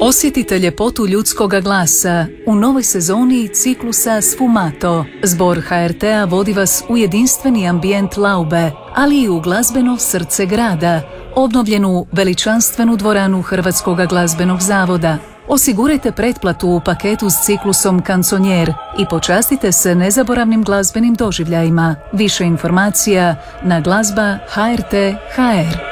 Osjetite ljepotu ljudskoga glasa u novoj sezoni ciklusa Sfumato. Zbor HRT-a vodi vas u jedinstveni ambijent Laube, ali i u glazbeno srce grada, obnovljenu veličanstvenu dvoranu Hrvatskog glazbenog zavoda. Osigurajte pretplatu u paketu s ciklusom Kanconier i počastite se nezaboravnim glazbenim doživljajima. Više informacija na glazba HRT.hr.